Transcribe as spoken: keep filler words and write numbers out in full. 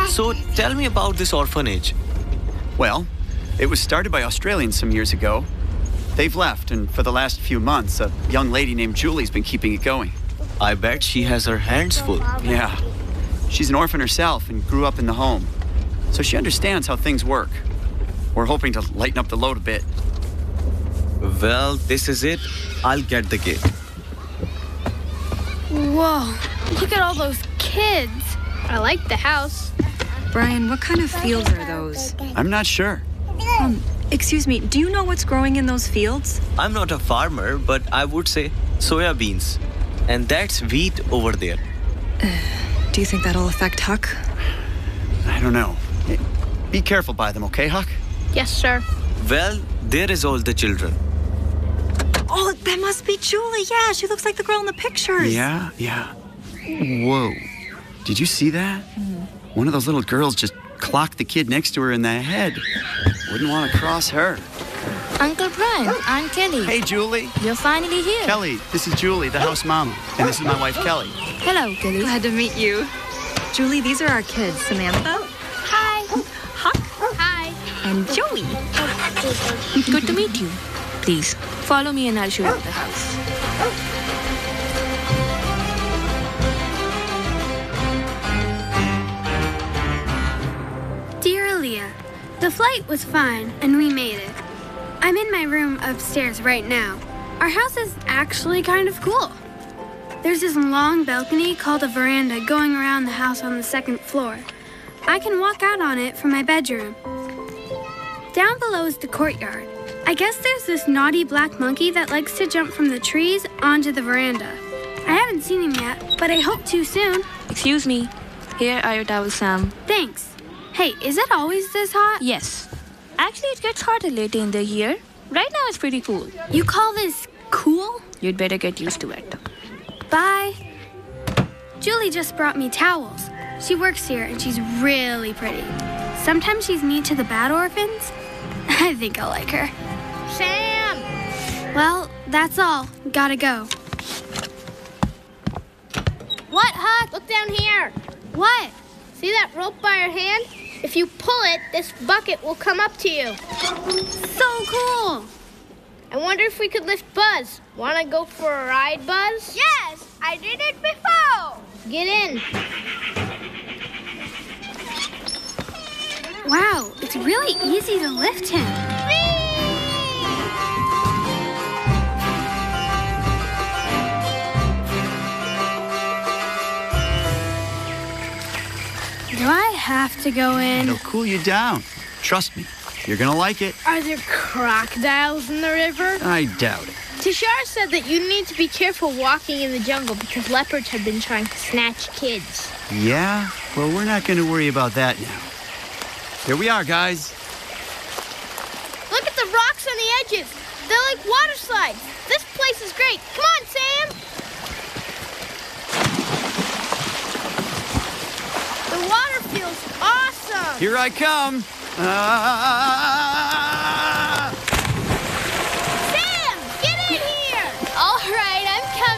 So tell me about this orphanage. Well, it was started by Australians some years ago. They've left, and for the last few months, a young lady named Julie's been keeping it going. I bet she has her hands full. Yeah. She's an orphan herself and grew up in the home. So she understands how things work. We're hoping to lighten up the load a bit. Well, this is it. I'll get the gate. Whoa, look at all those kids. I like the house. Brian, what kind of fields are those? I'm not sure. Um, excuse me, do you know what's growing in those fields? I'm not a farmer, but I would say soya beans. And that's wheat over there. Uh, do you think that'll affect Huck? I don't know. Be careful by them, okay, Huck? Yes, sir. Well, there is all the children. Oh, that must be Julie. Yeah, she looks like the girl in the pictures. Yeah, yeah. Whoa. Did you see that? Mm. One of those little girls just clocked the kid next to her in the head. Wouldn't want to cross her. Uncle Brian, Aunt Kelly. Hey, Julie. You're finally here. Kelly, this is Julie, the house mama. And this is my wife, Kelly. Hello, Kelly. Glad to meet you. Julie, these are our kids. Samantha. Hi. Huck. Hi. And Joey. Good to meet you. Please, follow me and I'll show you the house. Dear Leah, the flight was fine and we made it. I'm in my room upstairs right now. Our house is actually kind of cool. There's this long balcony called a veranda going around the house on the second floor. I can walk out on it from my bedroom. Down below is the courtyard. I guess there's this naughty black monkey that likes to jump from the trees onto the veranda. I haven't seen him yet, but I hope to soon. Excuse me. Here are your towels, Sam. Thanks. Hey, is it always this hot? Yes. Actually, it gets hotter later in the year. Right now, it's pretty cool. You call this cool? You'd better get used to it. Bye. Julie just brought me towels. She works here and she's really pretty. Sometimes she's mean to the bad orphans. I think I'll like her. Sam! Well, that's all. Gotta go. What, Huck? Look down here. What? See that rope by your hand? If you pull it, this bucket will come up to you. So cool! I wonder if we could lift Buzz. Want to go for a ride, Buzz? Yes, I did it before. Get in. Wow, it's really easy to lift him. Do I have to go in? It'll cool you down. Trust me, you're gonna like it. Are there crocodiles in the river? I doubt it. Tashar said that you need to be careful walking in the jungle because leopards have been trying to snatch kids. Yeah? Well, we're not gonna worry about that now. Here we are, guys. Look at the rocks on the edges. They're like water slides. This place is great. Come on, Sam. The water feels awesome. Here I come. Ah!